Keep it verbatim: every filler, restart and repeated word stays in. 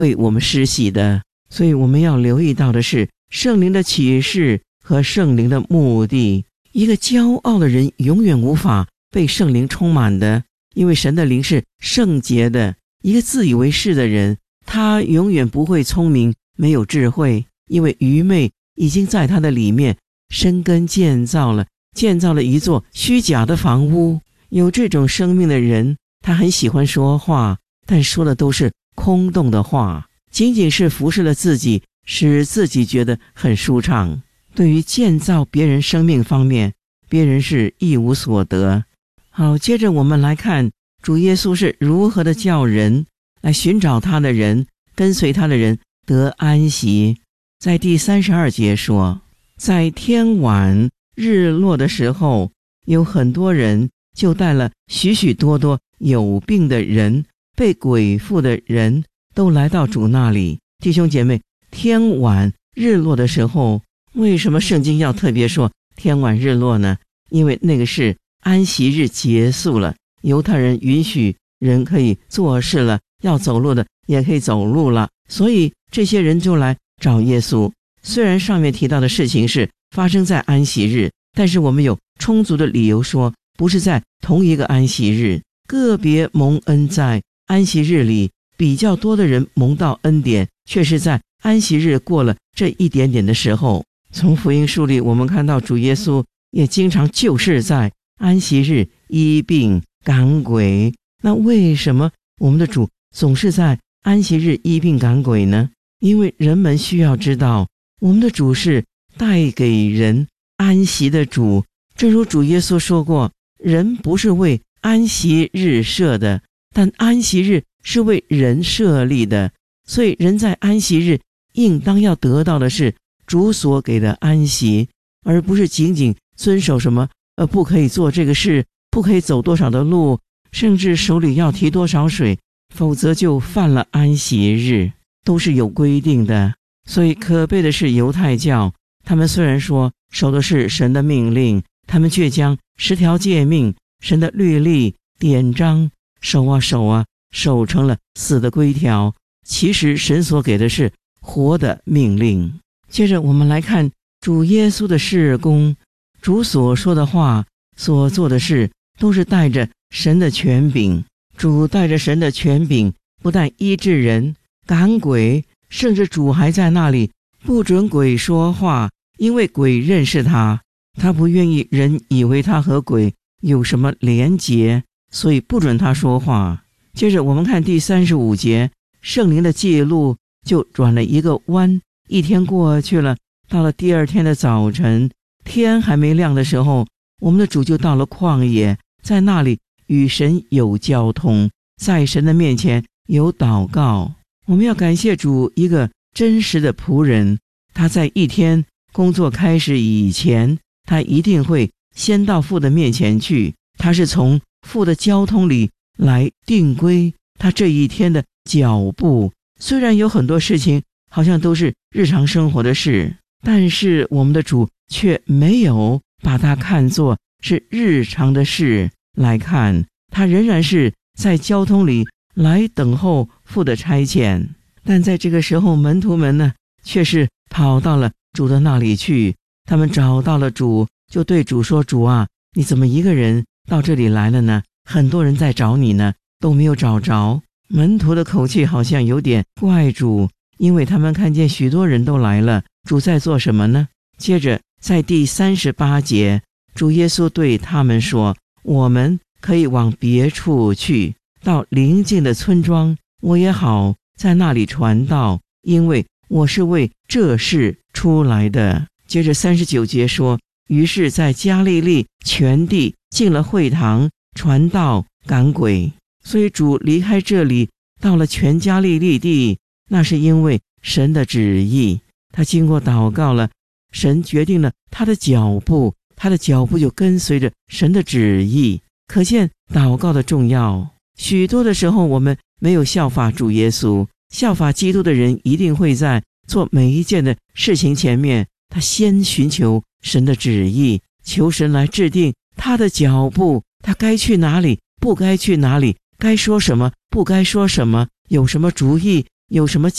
为我们施洗的。所以我们要留意到的是圣灵的启示和圣灵的目的。一个骄傲的人永远无法被圣灵充满的，因为神的灵是圣洁的。一个自以为是的人，他永远不会聪明，没有智慧，因为愚昧已经在他的里面生根建造了，建造了一座虚假的房屋。有这种生命的人，他很喜欢说话，但说的都是空洞的话，仅仅是服侍了自己，使自己觉得很舒畅。对于建造别人生命方面，别人是一无所得。好，接着我们来看主耶稣是如何的叫人来寻找他的人，跟随他的人得安息。在第三十二节说，在天晚日落的时候，有很多人就带了许许多多有病的人、被鬼附的人，都来到主那里。弟兄姐妹，天晚日落的时候，为什么圣经要特别说天晚日落呢？因为那个是安息日结束了，犹太人允许人可以做事了，要走路的也可以走路了，所以这些人就来找耶稣。虽然上面提到的事情是发生在安息日，但是我们有充足的理由说不是在同一个安息日，个别蒙恩在安息日里，比较多的人蒙到恩典却是在安息日过了这一点点的时候。从福音书里我们看到主耶稣也经常就是在安息日医病赶鬼。那为什么我们的主总是在安息日医病赶鬼呢？因为人们需要知道，我们的主是带给人安息的主。正如主耶稣说过，人不是为安息日设的，但安息日是为人设立的。所以人在安息日应当要得到的是主所给的安息，而不是仅仅遵守什么呃，不可以做这个事，不可以走多少的路，甚至手里要提多少水，否则就犯了安息日，都是有规定的。所以可悲的是犹太教，他们虽然说守的是神的命令，他们却将十条诫命、神的律例、典章守啊守啊守成了死的规条。其实神所给的是活的命令。接着我们来看主耶稣的事工，主所说的话、所做的事都是带着神的权柄。主带着神的权柄，不但医治人、赶鬼，甚至主还在那里不准鬼说话，因为鬼认识他，他不愿意人以为他和鬼有什么连结，所以不准他说话。接着我们看第三十五节，圣灵的记录就转了一个弯。一天过去了，到了第二天的早晨，天还没亮的时候，我们的主就到了旷野，在那里与神有交通，在神的面前有祷告。我们要感谢主，一个真实的仆人，他在一天工作开始以前，他一定会先到父的面前去，他是从父的交通里来定规他这一天的脚步。虽然有很多事情好像都是日常生活的事，但是我们的主却没有把它看作是日常的事来看，他仍然是在交通里来等候父的差遣。但在这个时候，门徒们呢，却是跑到了主的那里去。他们找到了主，就对主说，主啊，你怎么一个人到这里来了呢？很多人在找你呢，都没有找着。门徒的口气好像有点怪主，因为他们看见许多人都来了，主在做什么呢？接着在第三十八节，主耶稣对他们说，我们可以往别处去，到邻近的村庄，我也好在那里传道，因为我是为这事出来的。接着三十九节说，于是在加利利全地进了会堂，传道赶鬼。所以主离开这里，到了全加利利地，那是因为神的旨意。他经过祷告了，神决定了他的脚步，他的脚步就跟随着神的旨意。可见祷告的重要。许多的时候我们没有效法主耶稣，效法基督的人一定会在做每一件的事情前面，他先寻求神的旨意，求神来制定他的脚步，他该去哪里，不该去哪里，该说什么，不该说什么，有什么主意， 有什么